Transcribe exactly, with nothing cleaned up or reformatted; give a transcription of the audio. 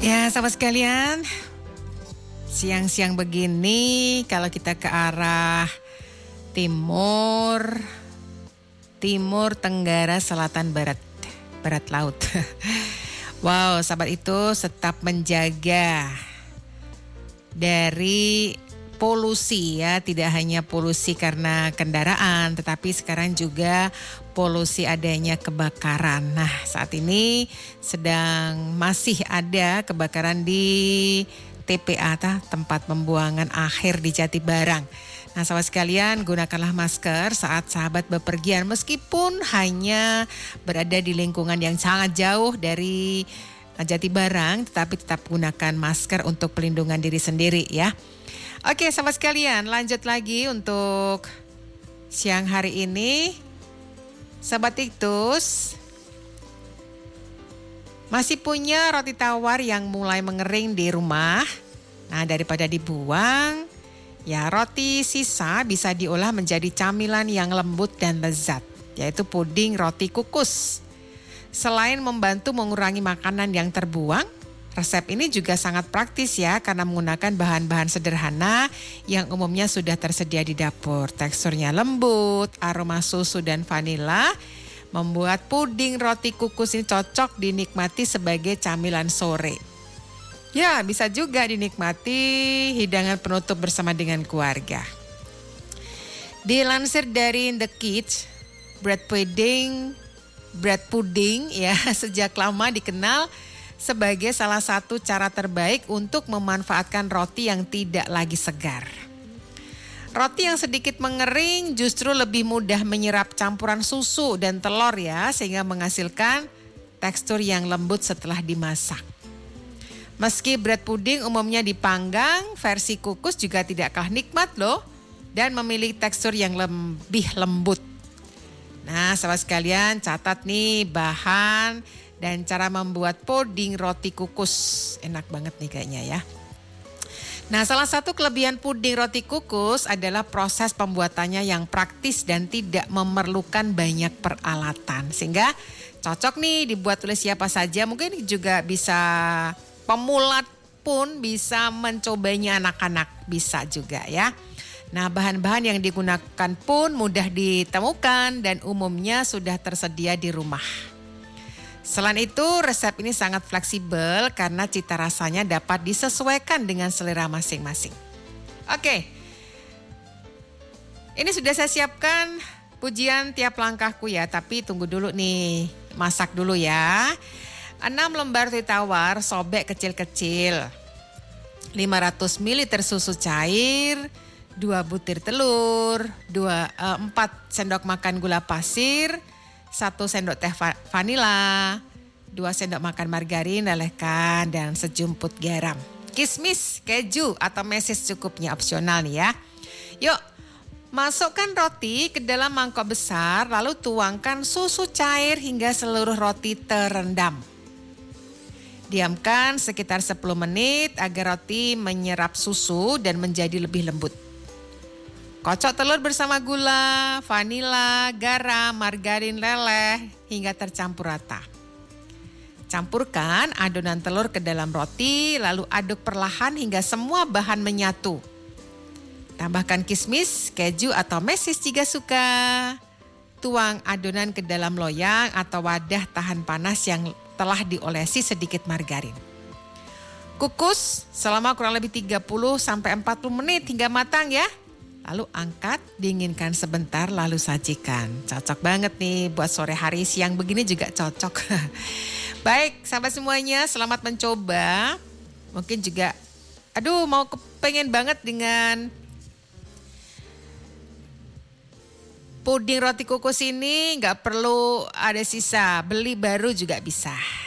Ya, sahabat sekalian, siang-siang begini kalau kita ke arah timur, timur, tenggara, selatan, barat, barat laut. Wow, sahabat itu tetap menjaga dari polusi ya, tidak hanya polusi karena kendaraan, tetapi sekarang juga polusi adanya kebakaran. Nah, saat ini sedang masih ada kebakaran di T P A, tempat pembuangan akhir di Jatibarang. Nah, sahabat sekalian, gunakanlah masker saat sahabat bepergian meskipun hanya berada di lingkungan yang sangat jauh dari Jatibarang, tetapi tetap gunakan masker untuk pelindungan diri sendiri ya. Oke, sahabat sekalian, lanjut lagi untuk siang hari ini. Sahabat Iktus, masih punya roti tawar yang mulai mengering di rumah. Nah, daripada dibuang, ya roti sisa bisa diolah menjadi camilan yang lembut dan lezat, yaitu puding roti kukus. Selain membantu mengurangi makanan yang terbuang, resep ini juga sangat praktis ya, karena menggunakan bahan-bahan sederhana yang umumnya sudah tersedia di dapur. Teksturnya lembut, aroma susu dan vanila membuat puding roti kukus ini cocok dinikmati sebagai camilan sore. Ya, bisa juga dinikmati hidangan penutup bersama dengan keluarga. Dilansir dari The Kids, bread pudding, bread pudding ya sejak lama dikenal sebagai salah satu cara terbaik untuk memanfaatkan roti yang tidak lagi segar. Roti yang sedikit mengering justru lebih mudah menyerap campuran susu dan telur ya, sehingga menghasilkan tekstur yang lembut setelah dimasak. Meski bread pudding umumnya dipanggang, versi kukus juga tidak kalah nikmat loh dan memiliki tekstur yang lebih lembut. Nah, sahabat sekalian, catat nih bahan dan cara membuat puding roti kukus. Enak banget nih kayaknya ya. Nah, salah satu kelebihan puding roti kukus adalah proses pembuatannya yang praktis dan tidak memerlukan banyak peralatan. Sehingga cocok nih dibuat oleh siapa saja. Mungkin juga bisa pemula pun bisa mencobanya, anak-anak bisa juga ya. Nah, bahan-bahan yang digunakan pun mudah ditemukan dan umumnya sudah tersedia di rumah. Selain itu, resep ini sangat fleksibel karena cita rasanya dapat disesuaikan dengan selera masing-masing. Oke, ini sudah saya siapkan pujian tiap langkahku ya, tapi tunggu dulu nih, masak dulu ya. enam lembar roti tawar sobek kecil-kecil, lima ratus mililiter susu cair, dua butir telur, dua, empat sendok makan gula pasir, satu sendok teh vanila, dua sendok makan margarin, lelehkan, dan sejumput garam. Kismis, keju, atau meses cukupnya, opsional nih ya. Yuk, masukkan roti ke dalam mangkok besar, lalu tuangkan susu cair hingga seluruh roti terendam. Diamkan sekitar sepuluh menit agar roti menyerap susu dan menjadi lebih lembut. Kocok telur bersama gula, vanila, garam, margarin leleh hingga tercampur rata. Campurkan adonan telur ke dalam roti, lalu aduk perlahan hingga semua bahan menyatu. Tambahkan kismis, keju atau meses jika suka. Tuang adonan ke dalam loyang atau wadah tahan panas yang telah diolesi sedikit margarin. Kukus selama kurang lebih tiga puluh sampai empat puluh menit hingga matang ya. Lalu angkat, dinginkan sebentar, lalu sajikan. Cocok banget nih buat sore hari, siang begini juga cocok. Baik, sahabat semuanya, selamat mencoba. Mungkin juga, aduh mau kepengen banget dengan puding roti kukus ini, gak perlu ada sisa, beli baru juga bisa.